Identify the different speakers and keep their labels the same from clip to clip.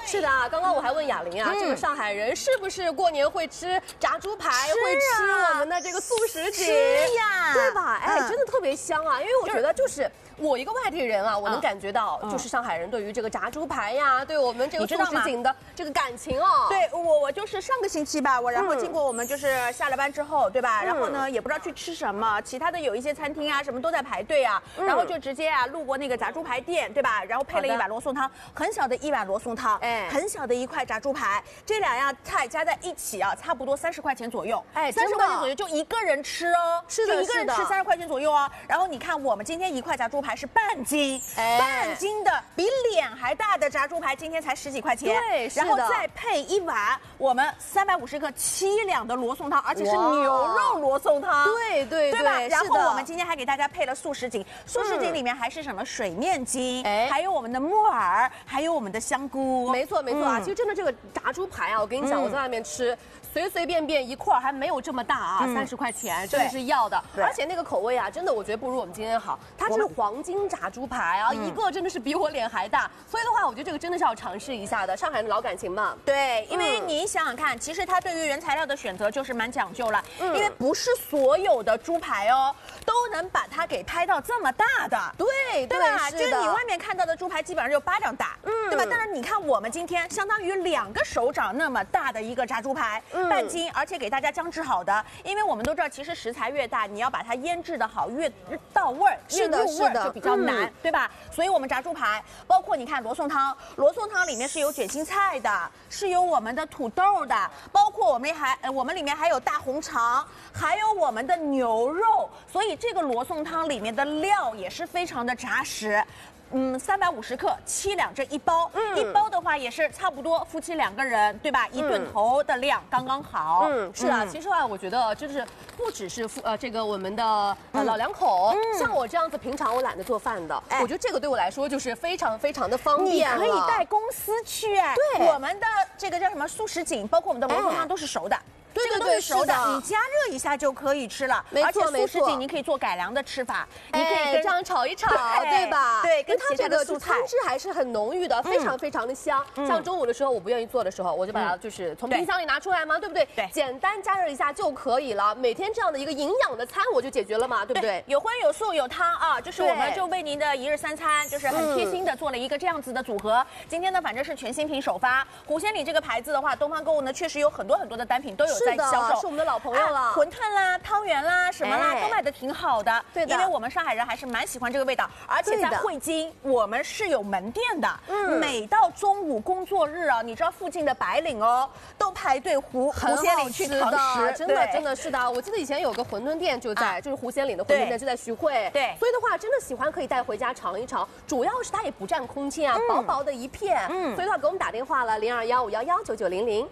Speaker 1: 是的，刚刚我还问雅玲啊，这个上海人是不是过年会吃炸猪排，会吃我们的这个素食锦？
Speaker 2: 是呀，
Speaker 1: 对吧？哎，真的特别香啊，因为我觉得就是我一个外地人啊，我能感觉到就是上海人对于这个炸猪排呀，对我们这个素食锦的这个感情哦。
Speaker 2: 对，我就是上个星期吧，然后经过我们就是下了班之后，对吧？然后呢也不知道去吃什么，其他的有一些餐厅啊什么都在排队啊，然后就直接啊路过那个炸猪排店，对吧？然后配了一碗罗宋汤，很小的一碗罗宋汤，很小的一块炸猪排，这两样菜加在一起啊，差不多30块钱左右，哎，30块钱左右就一个人吃哦，
Speaker 1: 是的，
Speaker 2: 就一个人吃30块钱左右哦。然后你看我们今天一块炸猪排是半斤，半斤的比脸还大的炸猪排，今天才10几块钱，
Speaker 1: 对，
Speaker 2: 然后再配一碗我们350克7两的罗宋汤，而且是牛肉罗宋汤，
Speaker 1: 对
Speaker 2: 吧？然后我们今天还给大家配了素食锦，素食锦里面还是什么水面筋，还有我们的木耳，还有我们的香菇。
Speaker 1: 没错啊，其实真的这个炸猪排啊，我跟你讲，我在外面吃，随随便便一块还没有这么大啊，30块钱真的是要的，而且那个口味啊，真的我觉得不如我们今天好，它这是黄金炸猪排啊，一个真的是比我脸还大，所以的话，我觉得这个真的是要尝试一下的，上海的老感情嘛。
Speaker 2: 对，因为你想想看，其实它对于原材料的选择就是蛮讲究了，因为不是所有的猪排哦都能把它给拍到这么大的，
Speaker 1: 对
Speaker 2: 吧？就是你外面看到的猪排基本上就巴掌大，对吧？但是你看我们今天相当于2个手掌那么大的一个炸猪排，半斤，而且给大家姜制好的，因为我们都知道，其实食材越大，你要把它腌制的好，越到味儿，越入味儿就比较难，对吧？所以我们炸猪排，包括你看罗宋汤，罗宋汤里面是有卷心菜的，是有我们的土豆的，包括我们里面还有大红肠，还有我们的牛肉，所以这个罗宋汤里面的料也是非常的扎实。350克7两这一包，一包的话也是差不多夫妻2个人，对吧？一顿头的量刚刚好。
Speaker 1: 是啊，其实啊，我觉得就是不只是这个我们的老两口，像我这样子平常我懒得做饭的，我觉得这个对我来说就是非常的方便了。
Speaker 2: 你可以带公司去，
Speaker 1: 对，
Speaker 2: 我们的这个叫什么素食锦，包括我们的罗宋汤都是熟的。这个都是熟的，你加热一下就可以吃了。
Speaker 1: 没错，
Speaker 2: 而且素食锦你可以做改良的吃法，你可以
Speaker 1: 这样炒一炒，对吧？
Speaker 2: 对，
Speaker 1: 跟它这个汤汁还是很浓郁的，非常的香。像中午的时候我不愿意做的时候，我就把它就是从冰箱里拿出来嘛，对不对？
Speaker 2: 对，
Speaker 1: 简单加热一下就可以了。每天这样的一个营养的餐我就解决了嘛，对不对？
Speaker 2: 有荤有素有汤啊，就是我们就为您的1日3餐，就是很贴心的做了一个这样子的组合。今天呢，反正是全新品首发，狐仙里这个牌子的话，东方购物呢确实有很多的单品都有在销售。
Speaker 1: 是我们的老朋友了，
Speaker 2: 馄饨啦、汤圆啦、什么啦，都卖的挺好的。
Speaker 1: 对的，
Speaker 2: 因为我们上海人还是蛮喜欢这个味道，而且在汇金我们是有门店的。每到中午工作日啊，你知道附近的白领哦，都排队狐仙岭去堂食，
Speaker 1: 真的是的。我记得以前有个馄饨店就是狐仙岭的馄饨店就在徐汇，
Speaker 2: 对，
Speaker 1: 所以的话真的喜欢可以带回家尝一尝，主要是它也不占空间啊，薄薄的一片。所以的话给我们打电话了0215119900。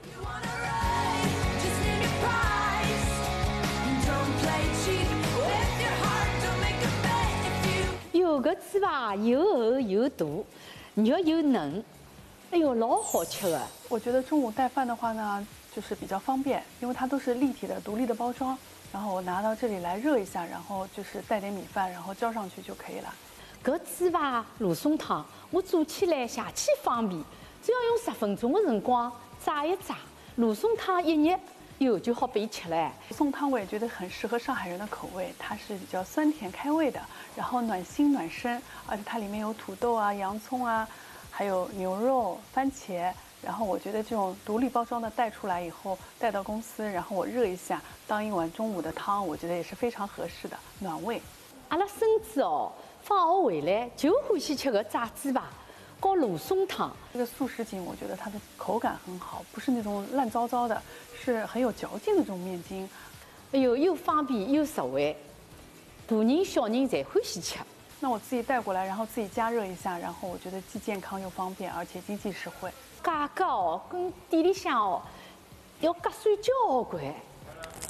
Speaker 3: 有个鸡吧，又厚又大，肉又嫩，哎呦，老好吃的。
Speaker 4: 我觉得中午带饭的话呢，就是比较方便，因为它都是立体的、独立的包装，然后我拿到这里来热一下，然后就是带点米饭，然后浇上去就可以了。
Speaker 3: 搿鸡吧罗宋汤，我做起来邪气方便，只要用10分钟的辰光炸一炸，罗宋汤一热。有就好备吃了。
Speaker 4: 罗宋汤我也觉得很适合上海人的口味，它是比较酸甜开胃的，然后暖心暖身，而且它里面有土豆啊、洋葱啊，还有牛肉、番茄。然后我觉得这种独立包装的带出来以后，带到公司，然后我热一下，当一碗中午的汤，我觉得也是非常合适的，暖胃。
Speaker 3: 阿拉孙子哦，放学回来就欢喜吃个炸鸡排。搞罗宋汤，
Speaker 4: 这个素食锦我觉得它的口感很好，不是那种烂糟糟的，是很有嚼劲的这种面筋。
Speaker 3: 哎呦，又方便又实惠，大人小人侪欢喜吃。
Speaker 4: 那我自己带过来，然后自己加热一下，然后我觉得既健康又方便，而且经济实惠。
Speaker 3: 价格哦，跟店里向哦要合算交关。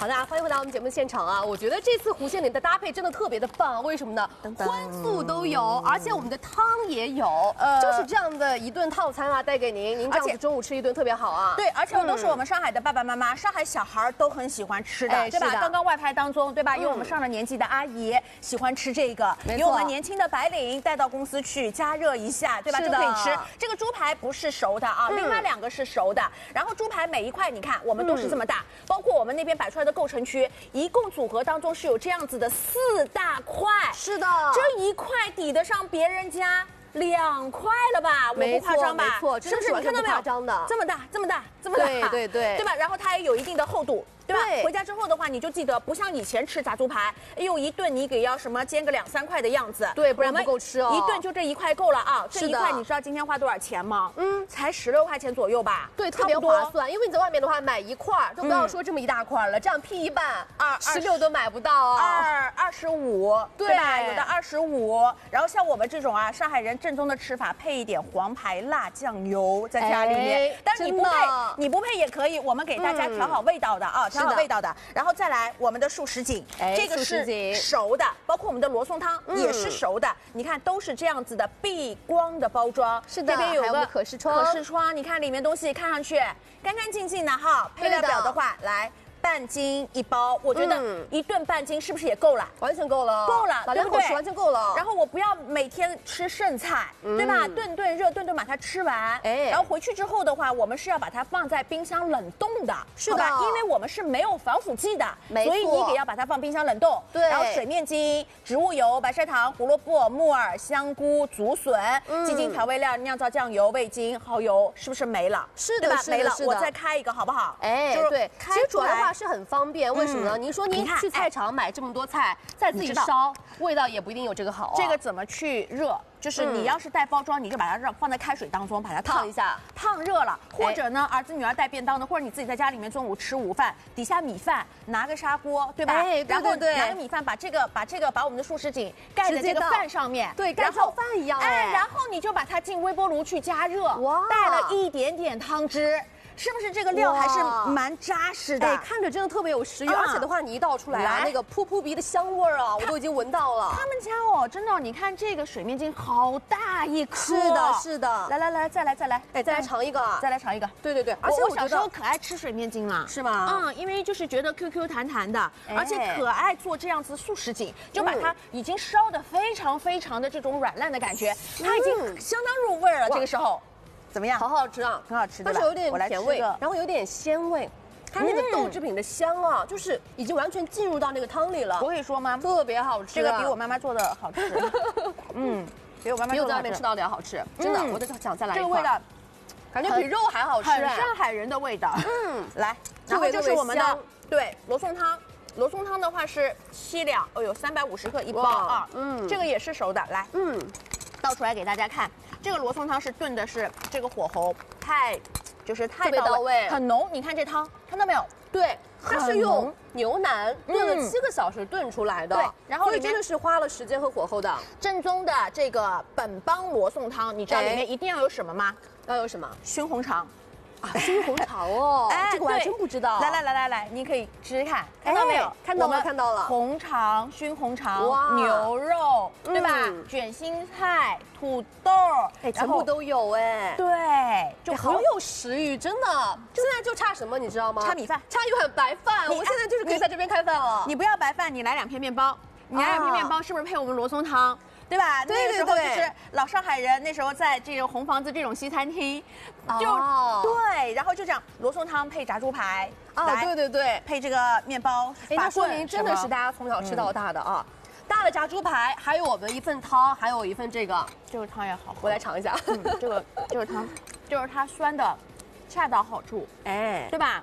Speaker 1: 好的，欢迎回到我们节目现场啊！我觉得这次弧线里的搭配真的特别的棒，为什么呢？荤素都有，而且我们的汤也有，就是这样的一顿套餐啊，带给您，您这样子中午吃一顿特别好啊。
Speaker 2: 对，而且都是我们上海的爸爸妈妈，上海小孩都很喜欢吃的，对吧？刚刚外拍当中，对吧？有我们上了年纪的阿姨喜欢吃这个，有我们年轻的白领带到公司去加热一下，对吧？就可以吃。这个猪排不是熟的啊，另外2个是熟的。然后猪排每一块，你看我们都是这么大，包括我们那边摆出来的构成区，一共组合当中是有这样子的4大块。
Speaker 1: 是的，
Speaker 2: 这一块抵得上别人家2块了吧？我不夸张吧？
Speaker 1: 没错，
Speaker 2: 是不是？你看到没有？这么大，这么大，这么大，对吧？然后它也有一定的厚度。对吧？回家之后的话，你就记得不像以前吃炸猪排，哎呦，一顿你给要什么煎个2、3块的样子，
Speaker 1: 对，不然不够吃哦。
Speaker 2: 一顿就这1块够了啊！这1块你知道今天花多少钱吗？才16块钱左右吧。
Speaker 1: 对，特别划算。因为你在外面的话买1块都不要说这么一大块了，这样劈一半，16都买不到啊。
Speaker 2: 25，对吧？有的25。然后像我们这种啊，上海人正宗的吃法，配一点黄牌辣酱油在家里面。但是你不配也可以，我们给大家调好味道的啊。调好味道的，然后再来我们的素什锦，这个是熟的，包括我们的罗宋汤也是熟的。你看都是这样子的避光的包装，
Speaker 1: 是的，
Speaker 2: 这边有个
Speaker 1: 可视窗，
Speaker 2: 你看里面东西看上去干干净净的哈。配料表的话，来。半斤1包，我觉得1顿半斤是不是也够了？
Speaker 1: 完全够了，
Speaker 2: 够了，
Speaker 1: 老两口吃完全够了。
Speaker 2: 然后我不要每天吃剩菜，对吧？顿顿热，顿顿把它吃完。然后回去之后的话，我们是要把它放在冰箱冷冻的，
Speaker 1: 是的，
Speaker 2: 因为我们是没有防腐剂的，
Speaker 1: 所
Speaker 2: 以你得要把它放冰箱冷冻。
Speaker 1: 对。
Speaker 2: 然后水面筋、植物油、白砂糖、胡萝卜、木耳、香菇、竹笋、鸡精调味料、酿造酱油、味精、蚝油，是不是没了？
Speaker 1: 是的，
Speaker 2: 没了。我再开一个好不好？
Speaker 1: 对，其实主要的话是很方便。为什么呢？您说您去菜场买这么多菜，再自己烧，味道也不一定有这个好。
Speaker 2: 这个怎么去热？就是你要是带包装，你就把它放在开水当中，把它
Speaker 1: 烫一下，
Speaker 2: 烫热了。或者呢，儿子女儿带便当的，或者你自己在家里面中午吃午饭，底下米饭拿个砂锅，对吧？然后拿个米饭，把我们的素什锦盖在这个饭上面，
Speaker 1: 对，跟烧饭一样。
Speaker 2: 然后你就把它进微波炉去加热，带了一点点汤汁。是不是这个料还是蛮扎实的？
Speaker 1: 看着真的特别有食欲，而且的话，你一倒出来啊，那个扑鼻的香味儿啊，我都已经闻到了。
Speaker 2: 他们家真的，你看这个水面筋好大一颗。
Speaker 1: 是的。
Speaker 2: 来，再来，
Speaker 1: 再来尝一个，
Speaker 2: 再来尝一个。
Speaker 1: 对。
Speaker 2: 而且我小时候可爱吃水面筋了，
Speaker 1: 是吗？
Speaker 2: 因为就是觉得 QQ 弹弹的，而且可爱做这样子素什锦，就把它已经烧得非常非常的这种软烂的感觉，它已经相当入味了。这个时候。怎么样？
Speaker 1: 好好吃啊，
Speaker 2: 很好吃，
Speaker 1: 但是有点甜味，然后有点鲜味，它那个豆制品的香啊，就是已经完全进入到那个汤里了。
Speaker 2: 我可以说吗？
Speaker 1: 特别好吃，
Speaker 2: 这个比我妈妈做的好吃。比我妈妈做的
Speaker 1: 在外面吃到的要好吃，真的，我都想再来一块。
Speaker 2: 这个味道，
Speaker 1: 感觉比肉还好吃，
Speaker 2: 很上海人的味道。来，然后就是我们的罗宋汤。罗宋汤的话是7两，350克1包啊。这个也是熟的，来，倒出来给大家看。这个罗宋汤是炖的是这个火候太到位，很浓。你看这汤，看到没有？
Speaker 1: 对，它是用牛腩炖了7个小时炖出来的。
Speaker 2: 对，然后
Speaker 1: 所以真的是花了时间和火候的。
Speaker 2: 正宗的这个本帮罗宋汤，你知道里面一定要有什么吗？
Speaker 1: 要有什么？
Speaker 2: 熏红肠。
Speaker 1: 熏红肠哦，这个我还真不知道。
Speaker 2: 来，你可以试试看，看到没有？
Speaker 1: 看到了。
Speaker 2: 红肠、熏红肠、牛肉，对吧？卷心菜、土豆，
Speaker 1: 全部都有
Speaker 2: 对，
Speaker 1: 就好有食欲，真的。现在就差什么，你知道吗？
Speaker 2: 差米饭，
Speaker 1: 差一碗白饭。我现在就是可以在这边开饭了。
Speaker 2: 你不要白饭，你来2片面包。你来2片面包，是不是配我们罗宋汤？对吧？那个时候就是老上海人，那时候在这种红房子这种西餐厅，对，然后就这样罗宋汤配炸猪排
Speaker 1: 对，
Speaker 2: 配这个面包。
Speaker 1: 那说明真的是大家从小吃到大的啊。大的炸猪排，还有我们一份汤，还有一份这个
Speaker 2: 汤也好喝，
Speaker 1: 我来尝一下。
Speaker 2: 这个汤就是它酸的恰到好处，对吧？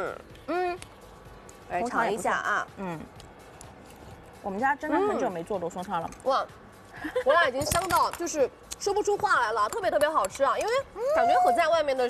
Speaker 1: 来尝一下啊。
Speaker 2: 我们家真的很久没做罗宋汤了。
Speaker 1: 哇，我俩已经香到就是说不出话来了，特别好吃啊！因为感觉和在外面的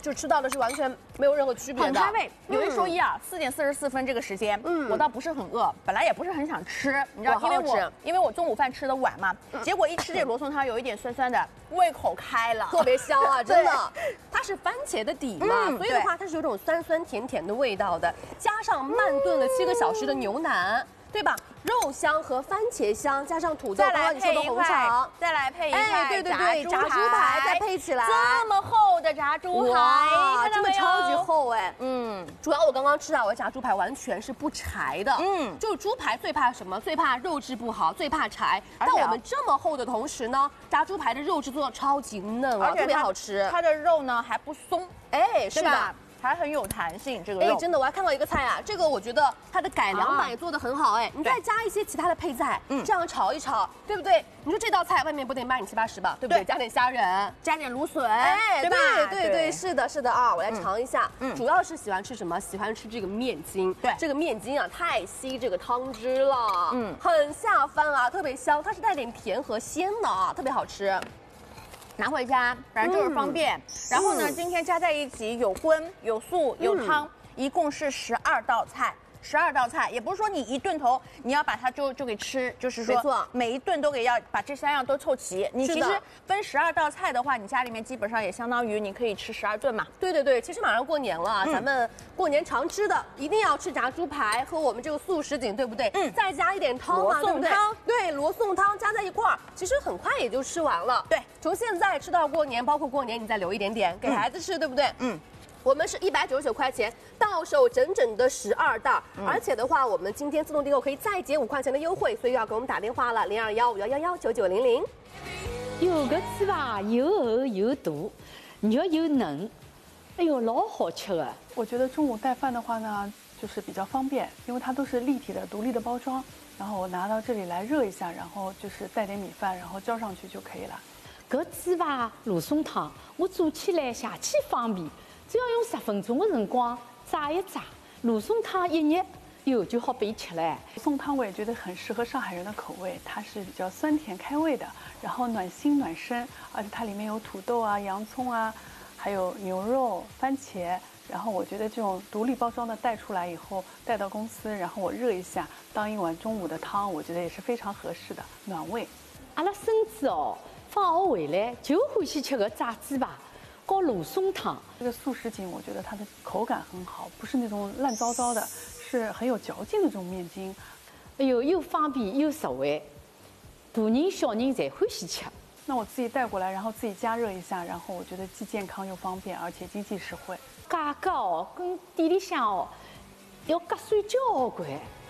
Speaker 1: 就吃到的是完全没有任何区别的，
Speaker 2: 很开胃。有一说一啊，4点44分这个时间，我倒不是很饿，本来也不是很想吃，你知道，因为我中午饭吃的晚嘛，结果一吃这罗宋汤有一点酸酸的，胃口开了，
Speaker 1: 特别香啊，真的。它是番茄的底嘛，所以的话它是有种酸酸甜甜的味道的，加上慢炖了7个小时的牛腩。对吧？肉香和番茄香，加上土豆，刚刚你说的红肠，
Speaker 2: 再来配一块，
Speaker 1: 对，炸猪排再配起来，
Speaker 2: 这么厚的炸猪排，
Speaker 1: 哇，真的超级厚哎。主要我刚刚吃啊，我的炸猪排完全是不柴的。就猪排最怕什么？最怕肉质不好，最怕柴。但我们这么厚的同时呢，炸猪排的肉质做的超级嫩啊，特别好吃。
Speaker 2: 它的肉呢还不松，
Speaker 1: 是的。
Speaker 2: 还很有弹性，这个肉。
Speaker 1: 真的，我还看到一个菜啊，这个我觉得它的改良版也做得很好你再加一些其他的配菜，这样炒一炒，对不对？你说这道菜外面不得卖你7、80吧，对不对？加点虾仁，
Speaker 2: 加点芦笋，
Speaker 1: 对吧？对，是的啊，我来尝一下。主要是喜欢吃什么？喜欢吃这个面筋。对，这个面筋啊，太吸这个汤汁了，很下饭啊，特别香，它是带点甜和鲜的啊，特别好吃。
Speaker 2: 拿回家，反正就是方便。然后呢，今天加在一起有荤、有素、有汤，一共是12道菜。12道菜，也不是说你一顿头你要把它就给吃，就是说每一顿都要把这3样都凑齐。你其实分12道菜的话，你家里面基本上也相当于你可以吃12顿嘛。
Speaker 1: 对，其实马上过年了，咱们过年常吃的一定要吃炸猪排和我们这个素什锦，对不对？再加一点汤嘛，对不对？对，罗宋汤加在一块儿，其实很快也就吃完了。对，从现在吃到过年，包括过年你再留一点点给孩子吃，对不对？我们是199块钱，到手整整的12袋，而且的话，我们今天自动订购可以再减5块钱的优惠，所以要给我们打电话了，0215119900。
Speaker 3: 有个鸡吧，又厚又大，肉又嫩，哎呦，老好吃的。
Speaker 4: 我觉得中午带饭的话呢，就是比较方便，因为它都是立体的、独立的包装，然后我拿到这里来热一下，然后就是带点米饭，然后浇上去就可以了。
Speaker 3: 搿鸡吧罗宋汤，我做起来邪气方便。只要用10分钟的辰光炸一炸，罗宋汤一热，哟就好备吃了。
Speaker 4: 罗宋汤我也觉得很适合上海人的口味，它是比较酸甜开胃的，然后暖心暖身，而且它里面有土豆啊、洋葱啊，还有牛肉、番茄。然后我觉得这种独立包装的带出来以后，带到公司，然后我热一下，当一碗中午的汤，我觉得也是非常合适的，暖胃。
Speaker 3: 阿拉孙子放学回来就欢喜吃个炸鸡吧。搞罗宋汤，
Speaker 4: 这个素什锦我觉得它的口感很好，不是那种烂糟糟的，是很有嚼劲的这种面筋。
Speaker 3: 哎呦，又方便又实惠，大人小人侪欢喜吃。
Speaker 4: 那我自己带过来，然后自己加热一下，然后我觉得既健康又方便，而且经济实惠。
Speaker 3: 价格跟店里向要合算交关。